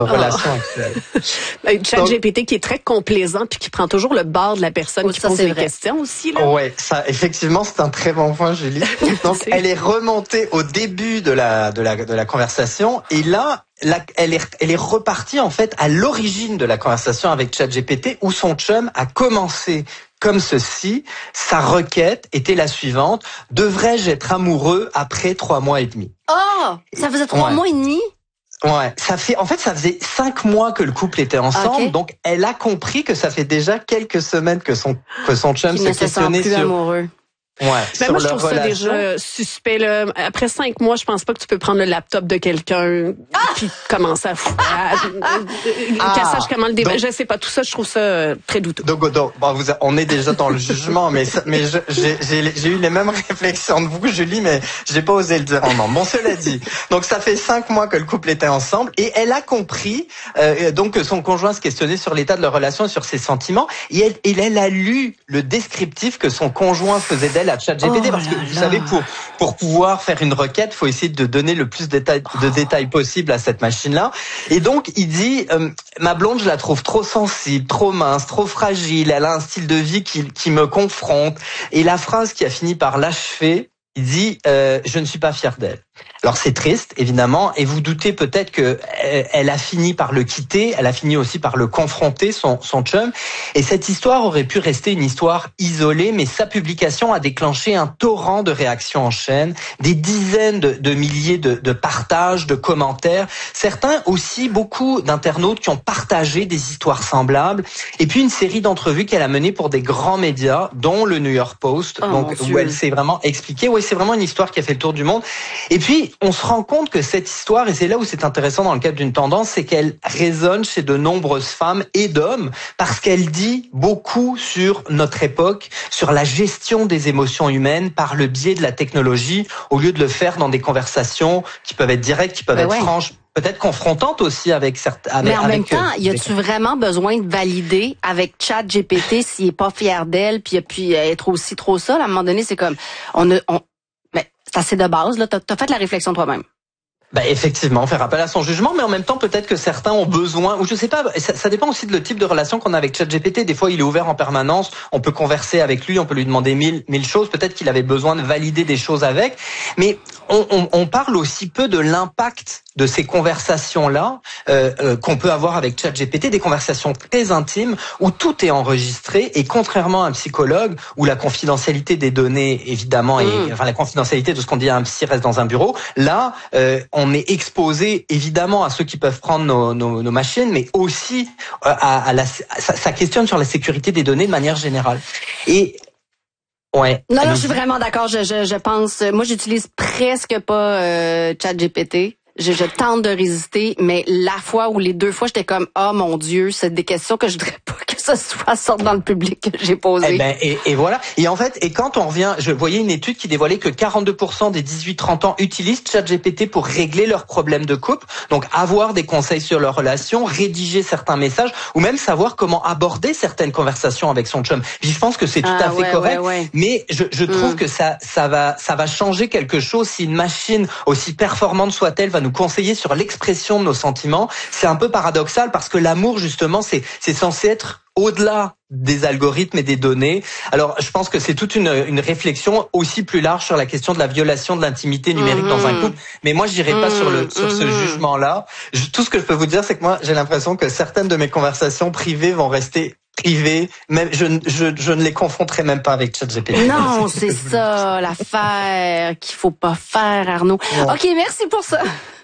relation actuelle. ChatGPT qui est très complaisant puis qui prend toujours le bord de la personne qui pose des questions aussi, là. Ouais, ça, effectivement, c'est un très bon point, Julie. Donc, elle est remontée au début de la conversation et là, elle est repartie, en fait, à l'origine de la conversation avec ChatGPT où son chum a commencé comme ceci. Sa requête était la suivante: devrais-je être amoureux après 3 mois et demi? Oh! Ça faisait 3 mois et demi? Ouais, ça faisait 5 mois que le couple était ensemble, donc elle a compris que ça fait déjà quelques semaines que son chum se questionnait sur amoureux. Ouais, moi, je trouve ça déjà suspect, là. Après 5 mois, je pense pas que tu peux prendre le laptop de quelqu'un puis commencer à sache comment le débat. Je sais pas, tout ça, je trouve ça très douteux. Donc, on est déjà dans le jugement, mais j'ai eu les mêmes réflexions de vous, Julie, mais j'ai pas osé le dire en nom. Bon, cela dit, donc ça fait 5 mois que le couple était ensemble et elle a compris donc que son conjoint se questionnait sur l'état de leur relation et sur ses sentiments et elle a lu le descriptif que son conjoint faisait d'elle à ChatGPT, parce que vous savez, pour pouvoir faire une requête, faut essayer de donner le plus de détails possible à cette machine-là. Et donc, il dit, ma blonde, je la trouve trop sensible, trop mince, trop fragile, elle a un style de vie qui me confronte. Et la phrase qui a fini par l'achever, il dit, je ne suis pas fier d'elle. Alors c'est triste, évidemment, et vous doutez peut-être que elle a fini par le quitter, elle a fini aussi par le confronter, son chum, et cette histoire aurait pu rester une histoire isolée, mais sa publication a déclenché un torrent de réactions en chaîne, des dizaines de milliers de partages, de commentaires, certains aussi, beaucoup d'internautes qui ont partagé des histoires semblables, et puis une série d'entrevues qu'elle a menées pour des grands médias, dont le New York Post, donc où elle s'est vraiment expliquée. Oui, c'est vraiment une histoire qui a fait le tour du monde. Et puis, on se rend compte que cette histoire, et c'est là où c'est intéressant dans le cadre d'une tendance, c'est qu'elle résonne chez de nombreuses femmes et d'hommes, parce qu'elle dit beaucoup sur notre époque, sur la gestion des émotions humaines par le biais de la technologie, au lieu de le faire dans des conversations qui peuvent être directes, qui peuvent être franches, peut-être confrontantes aussi avec certains. Mais en même temps, y a-tu vraiment besoin de valider avec ChatGPT s'il est pas fier d'elle, puis être aussi trop ça? À un moment donné, c'est comme c'est assez de base, là. T'as fait la réflexion toi-même. Effectivement, faire appel à son jugement, mais en même temps, peut-être que certains ont besoin, ou je sais pas, ça dépend aussi de le type de relation qu'on a avec ChatGPT. Des fois, il est ouvert en permanence, on peut converser avec lui, on peut lui demander mille choses, peut-être qu'il avait besoin de valider des choses avec, mais on parle aussi peu de l'impact de ces conversations-là qu'on peut avoir avec ChatGPT, des conversations très intimes où tout est enregistré, et contrairement à un psychologue où la confidentialité des données, évidemment, la confidentialité de ce qu'on dit à un psy reste dans un bureau, là, on est exposé évidemment à ceux qui peuvent prendre nos machines, mais aussi ça questionne sur la sécurité des données de manière générale. Et non, je suis vraiment d'accord. Je pense, moi, j'utilise presque pas ChatGPT. Je tente de résister, mais la fois ou les 2 fois, j'étais comme, oh mon Dieu, c'est des questions que je voudrais pas que ce soit sorte dans le public que j'ai posé. Et voilà. Et en fait, quand on revient, je voyais une étude qui dévoilait que 42% des 18-30 ans utilisent ChatGPT pour régler leurs problèmes de couple. Donc, avoir des conseils sur leur relation, rédiger certains messages, ou même savoir comment aborder certaines conversations avec son chum. Je pense que c'est tout à fait correct. Mais je trouve que ça va changer quelque chose si une machine, aussi performante soit-elle, va nous conseiller sur l'expression de nos sentiments. C'est un peu paradoxal parce que l'amour, justement, c'est censé être au-delà des algorithmes et des données. Alors, je pense que c'est toute une réflexion aussi plus large sur la question de la violation de l'intimité numérique dans un couple. Mais moi, je n'irai pas sur ce jugement-là. Tout ce que je peux vous dire, c'est que moi, j'ai l'impression que certaines de mes conversations privées vont rester privées. Même, je ne les confronterai même pas avec ChatGPT. Non, c'est ça, l'affaire qu'il faut pas faire, Arnaud. OK, merci pour ça.